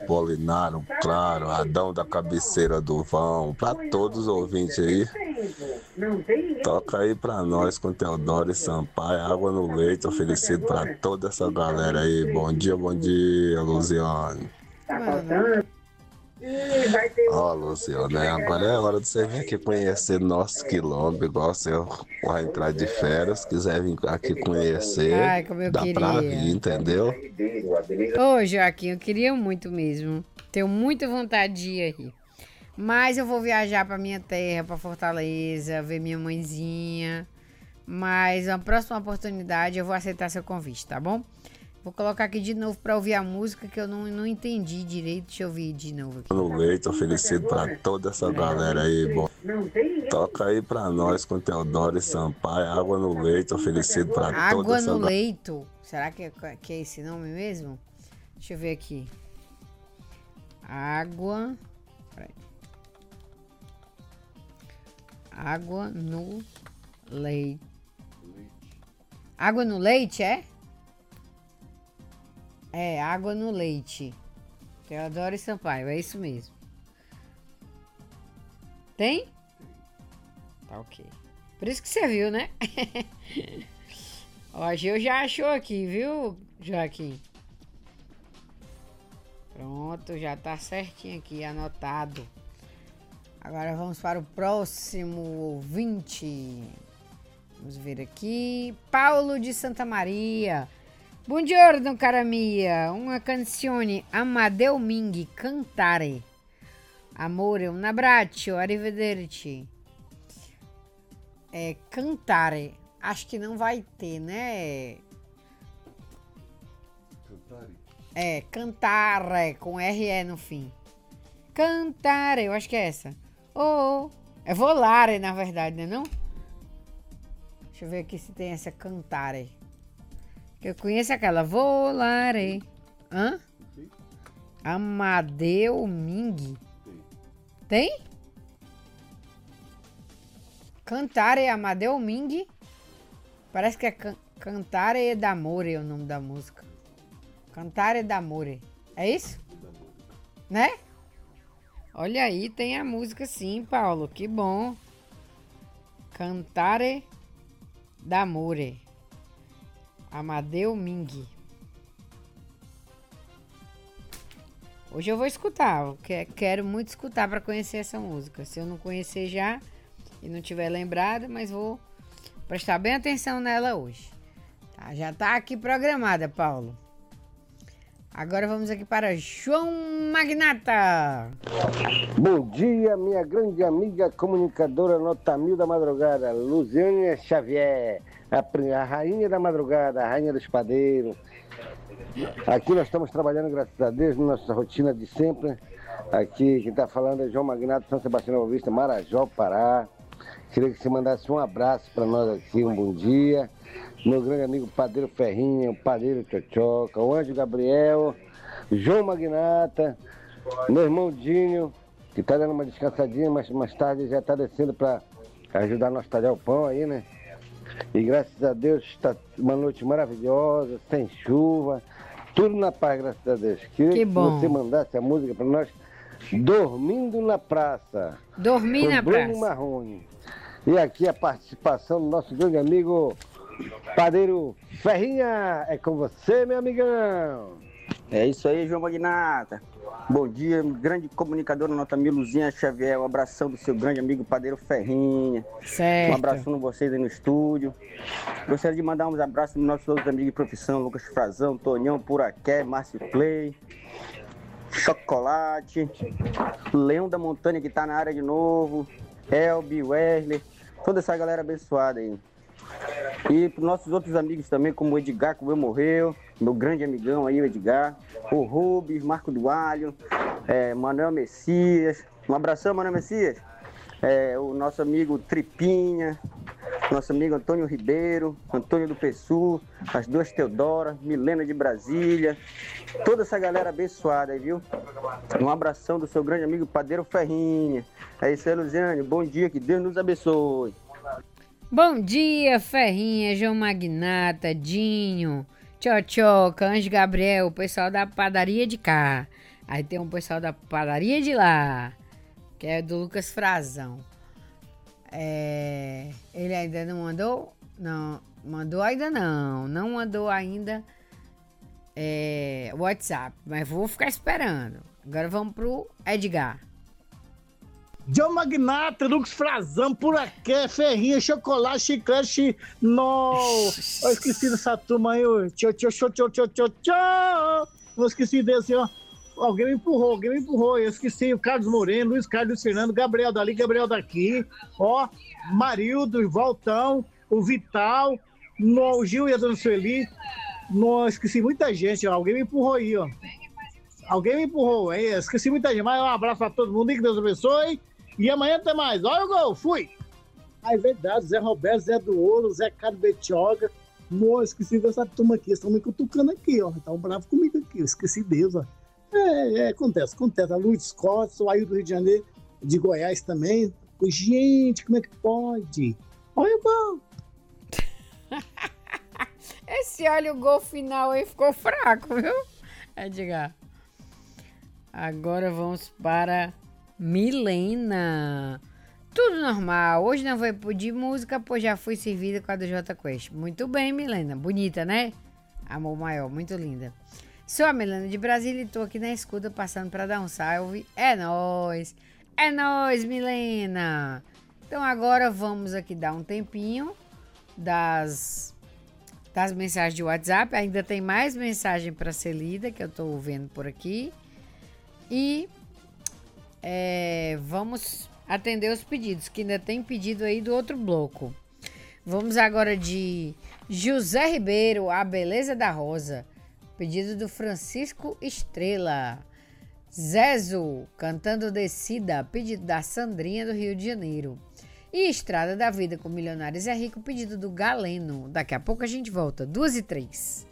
Polinário, claro, Adão da cabeceira do vão, pra todos os ouvintes aí. Toca aí pra nós com Teodoro e Sampaio, Água no Leite, oferecido pra toda essa galera aí. Bom dia, Luziane. Ó, Luziane, agora é hora de você vir aqui conhecer nosso quilombo, igual você vai entrar de férias, quiser vir aqui conhecer, Ai, como eu dá pra vir, queria. entendeu? Ô, Joaquim, eu queria muito mesmo. Tenho muita vontade de ir aí. Mas eu vou viajar pra minha terra, pra Fortaleza, ver minha mãezinha. Mas na próxima oportunidade eu vou aceitar seu convite, tá bom? Vou colocar aqui de novo pra ouvir a música que eu não entendi direito. Deixa eu ouvir de novo aqui. No leite, oferecido pra toda essa galera aí, bom. Toca aí pra nós com Teodoro e Sampaio, Água no Leite, oferecido pra toda Água essa no galera. Leito. Será que é esse nome mesmo? Deixa eu ver aqui. Água. Peraí. Água no leite. Água no leite, é? É, Água no Leite. Teodoro e Sampaio, é isso mesmo. Tem? Tá ok. Por isso que você viu, né? Ó, a Gil já achou aqui, viu, Joaquim? Pronto, já tá certinho aqui, anotado. Agora vamos para o próximo ouvinte. Vamos ver aqui. Paulo de Santa Maria. Buongiorno, cara mia. Una canzone Amadeu Ming cantare. Amore, un abbraccio, arrivederci. É, cantare. Acho que não vai ter, né? É, cantare, com RE no fim. Cantare, eu acho que é essa. Oh, é volare, na verdade, né não? Deixa eu ver aqui se tem essa cantare. Eu conheço aquela volare. Hã? Amadeu Ming. Tem? Cantare Amadeu Ming. Parece que é Cantare d'Amore o nome da música. Cantare d'Amore. É isso? Né? Olha aí, tem a música sim, Paulo. Que bom. Cantare d'Amore. Amadeu Ming. Hoje eu vou escutar. Eu quero muito escutar para conhecer essa música. Se eu não conhecer já e não tiver lembrado, mas vou prestar bem atenção nela hoje. Tá, já tá aqui programada, Paulo. Agora vamos aqui para João Magnata. Bom dia, minha grande amiga comunicadora nota 1000 da madrugada, Luziane Xavier, a rainha da madrugada, a rainha do espadeiro. Aqui nós estamos trabalhando, graças a Deus, na nossa rotina de sempre. Aqui quem está falando é João Magnata, São Sebastião Boa Vista, Marajó, Pará. Queria que você mandasse um abraço para nós aqui, um bom dia. Meu grande amigo Padeiro Ferrinha, o Padeiro Tchotchoca, o Anjo Gabriel, João Magnata, meu irmão Dinho, que está dando uma descansadinha, mas mais tarde já está descendo para ajudar nós a talhar o pão aí, né? E graças a Deus está uma noite maravilhosa, sem chuva, tudo na paz, graças a Deus. Queria que você mandasse a música para nós, Dormindo na Praça. Dormir na Bruno Praça. Marrone. E aqui a participação do nosso grande amigo Padeiro Ferrinha. É com você, meu amigão. É isso aí, João Magnata. Bom dia, grande comunicador nota 1000, Luzinha Xavier. Um abração do seu grande amigo Padeiro Ferrinha. Certo. Um abraço a vocês aí no estúdio. Gostaria de mandar uns abraços para nossos outros amigos de profissão, Lucas Frazão, Tonhão, Puraqué, Márcio Clay, Chocolate, Leão da Montanha que tá na área de novo, Elbi, Wesley, toda essa galera abençoada aí. E para nossos outros amigos também, como o Edgar, que morreu, meu grande amigão aí, o Edgar, o Rubens, Marco do Alho, Manuel Messias, um abração, Manuel Messias, o nosso amigo Tripinha, nosso amigo Antônio Ribeiro, Antônio do Pessu, as duas Teodoras, Milena de Brasília, toda essa galera abençoada aí, viu? Um abração do seu grande amigo Padeiro Ferrinha. É isso aí, Luziane, bom dia, que Deus nos abençoe. Bom dia, Ferrinha, João Magnata, Dinho, Tchotchoca, Anjo Gabriel, o pessoal da padaria de cá. Aí tem um pessoal da padaria de lá, que é do Lucas Frazão. Ele ainda não mandou? Não, mandou ainda não. Não mandou ainda WhatsApp, mas vou ficar esperando. Agora vamos pro Edgar. John Magnata, Lucas Frazão, por aqui, ferrinha, chocolate, chiclete, nossa, eu esqueci dessa turma aí, tchau. Eu esqueci desse, ó. Alguém me empurrou, eu esqueci o Carlos Moreno, Luiz Carlos Fernando, Gabriel dali, Gabriel daqui, ó, Marildo, Valtão, o Vital, o Gil e a Dona Sueli, esqueci muita gente, ó. Alguém me empurrou aí, ó. Esqueci muita gente, mas um abraço pra todo mundo, que Deus abençoe. E amanhã tem mais. Olha o gol, fui! Ah, é verdade, Zé Roberto, Zé do Ouro, Zé Carlos Betioga. Nossa, esqueci dessa turma aqui. Eles estão me cutucando aqui, ó. Estão bravos comigo aqui. Eu esqueci deles, ó. Acontece. A Luiz Scott, o Ailton do Rio de Janeiro, de Goiás também. Gente, como é que pode? Olha o gol! Olha o gol final aí, ficou fraco, viu? Edgar. Agora vamos para Milena. Tudo normal. Hoje não vou pedir música, pois já fui servida com a do J Quest. Muito bem, Milena. Bonita, né? Amor maior, muito linda. Sou a Milena de Brasília e tô aqui na escuta passando para dar um salve. É nóis, Milena. Então agora vamos aqui dar um tempinho das mensagens de WhatsApp. Ainda tem mais mensagem para ser lida que eu tô vendo por aqui. E vamos atender os pedidos, que ainda tem pedido aí do outro bloco. Vamos agora de José Ribeiro, A Beleza da Rosa. Pedido do Francisco Estrela. Zezo, cantando Descida. Pedido da Sandrinha, do Rio de Janeiro. E Estrada da Vida com Milionários é Rico. Pedido do Galeno. Daqui a pouco a gente volta. 2h03.